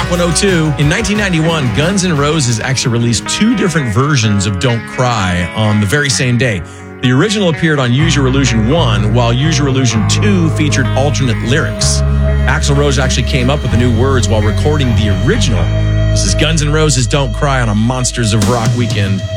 Rock 102. In 1991, Guns N' Roses actually released two different versions of Don't Cry on the very same day. The original appeared on Use Your Illusion 1, while Use Your Illusion 2 featured alternate lyrics. Axl Rose actually came up with the new words while recording the original. This is Guns N' Roses' Don't Cry on a Monsters of Rock weekend.